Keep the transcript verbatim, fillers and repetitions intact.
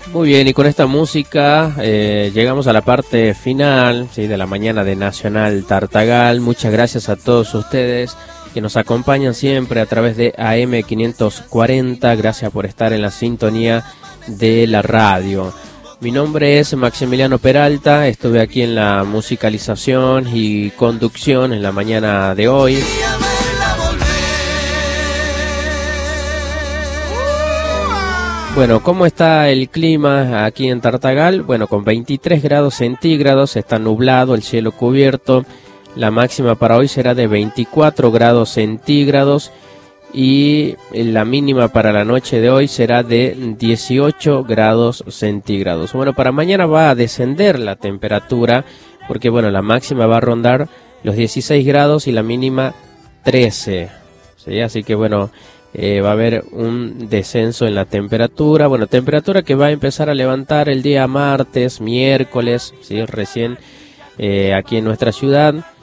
Muy bien, y con esta música eh, llegamos a la parte final, ¿sí?, de la mañana de Nacional Tartagal. Muchas gracias a todos ustedes que nos acompañan siempre a través de A M quinientos cuarenta. Gracias por estar en la sintonía de la radio. Mi nombre es Maximiliano Peralta, estuve aquí en la musicalización y conducción en la mañana de hoy. Bueno, ¿cómo está el clima aquí en Tartagal? Bueno, con veintitrés grados centígrados, está nublado, el cielo cubierto. La máxima para hoy será de veinticuatro grados centígrados y la mínima para la noche de hoy será de dieciocho grados centígrados. Bueno, para mañana va a descender la temperatura porque, bueno, la máxima va a rondar los dieciséis grados y la mínima trece. ¿Sí? Así que, bueno... Eh, va a haber un descenso en la temperatura, bueno, temperatura que va a empezar a levantar el día martes, miércoles, ¿sí?, recién eh, aquí en nuestra ciudad.